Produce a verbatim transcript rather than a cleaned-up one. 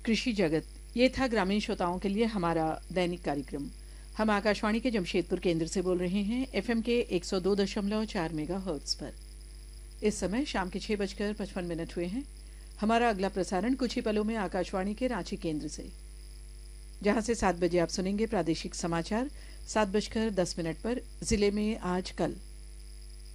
कृषि जगत, ये था ग्रामीण श्रोताओं के लिए हमारा दैनिक कार्यक्रम। हम आकाशवाणी के जमशेदपुर केंद्र से बोल रहे हैं, एफएम के एक सौ दो दशमलव चार मेगा हर्ट्ज पर। इस समय शाम के छः बजकर पचपन मिनट हुए हैं। हमारा अगला प्रसारण कुछ ही पलों में आकाशवाणी के रांची केंद्र से, जहां से सात बजे आप सुनेंगे प्रादेशिक समाचार। सात बजकर दस मिनट पर जिले में आज कल